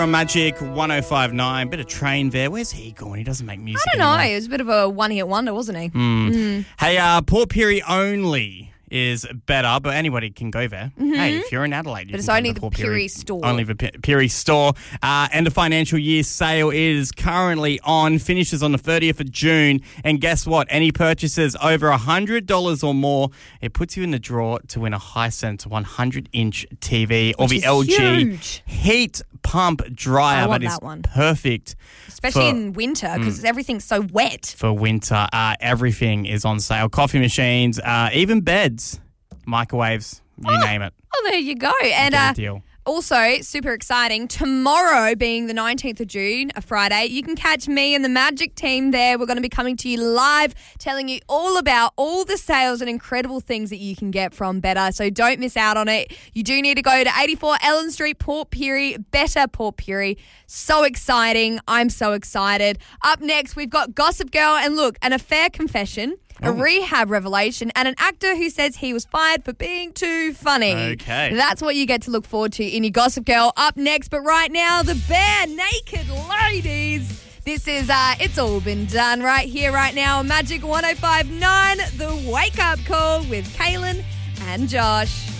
From Magic 105.9, bit of Train there. Where's he going? He doesn't make music I don't know. anymore. It was a bit of a one-hit wonder, wasn't he? Hey, Port Pirie only is better, but anybody can go there. Hey, if you're in Adelaide, you But it's can come only to the Port Pirie store. Only the Pirie store. And the financial year sale is currently on, finishes on the 30th of June. And guess what? Any purchases over $100 or more, it puts you in the draw to win a Hisense 100-inch TV or the is LG huge. heat pump dryer. I want that is that one. perfect. Especially for- in winter because everything's so wet. for winter. Everything is on sale. Coffee machines, even beds, microwaves, you name it. Oh, there you go. And Get a deal. also, super exciting, tomorrow being the 19th of June, a Friday, you can catch me and the Magic team there. We're going to be coming to you live, telling you all about all the sales and incredible things that you can get from Better. So don't miss out on it. You do need to go to 84 Ellen Street, Port Pirie, Better Port Pirie. So exciting. I'm so excited. Up next, we've got Gossip Girl and look, an affair confession, a rehab revelation, and an actor who says he was fired for being too funny. Okay. That's what you get to look forward to in your Gossip Girl up next. But right now, the Bare Naked Ladies. This is It's All Been Done right here, right now on Magic 105.9, The Wake Up Call with Kaylin and Josh.